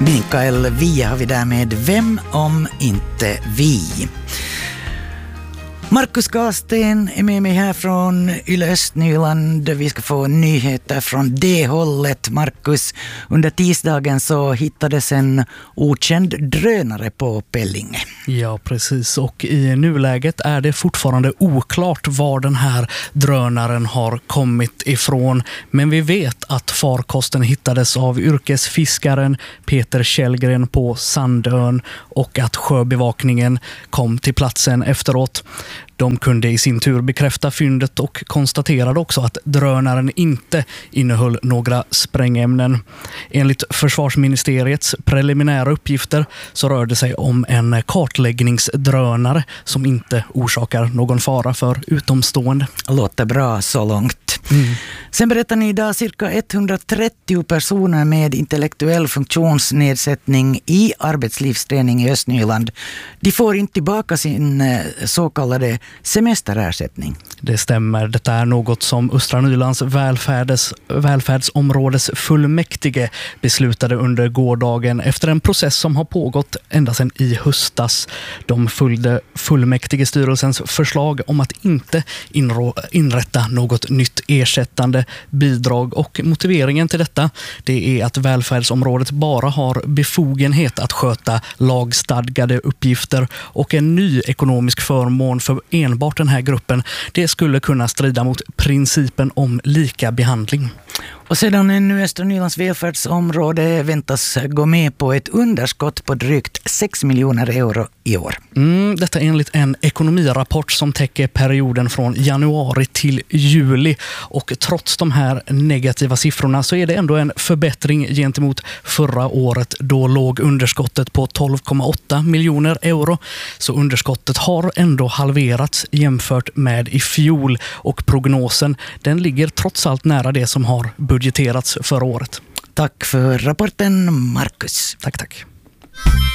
Mikael Wiehe har vi där med Vem om inte vi? Markus Karlsten är med mig här från Yle Östnyland. Vi ska få nyheter från det hållet. Markus, under tisdagen så hittades en okänd drönare på Pellinge. Ja, precis. Och i nuläget är det fortfarande oklart var den här drönaren har kommit ifrån. Men vi vet att farkosten hittades av yrkesfiskaren Peter Källgren på Sandön och att sjöbevakningen kom till platsen efteråt. De kunde i sin tur bekräfta fyndet och konstaterade också att drönaren inte innehöll några sprängämnen. Enligt försvarsministeriets preliminära uppgifter så rör det sig om en kartläggningsdrönare som inte orsakar någon fara för utomstående. Låter bra så långt. Sen berättar ni idag cirka 130 personer med intellektuell funktionsnedsättning i arbetslivsträning i Östnyland. De får inte tillbaka sin så kallade semesterersättning. Det stämmer. Detta är något som Östra Nylands välfärdsområdes fullmäktige beslutade under gårdagen efter en process som har pågått ända sedan i höstas. De följde fullmäktigestyrelsens förslag om att inte inrätta något nytt ersättande bidrag, och motiveringen till detta det är att välfärdsområdet bara har befogenhet att sköta lagstadgade uppgifter, och en ny ekonomisk förmån för enbart den här gruppen det skulle kunna strida mot principen om lika behandling. Och sedan nu Östra Nylands välfärdsområde väntas gå med på ett underskott på drygt 6 miljoner euro i år. Detta är enligt en ekonomirapport som täcker perioden från januari till juli, och trots de här negativa siffrorna så är det ändå en förbättring gentemot förra året då låg underskottet på 12,8 miljoner euro. Så underskottet har ändå halverats jämfört med i fjol, och prognosen den ligger trots allt nära det som har budgeterats förra året. Tack för rapporten, Markus. Tack.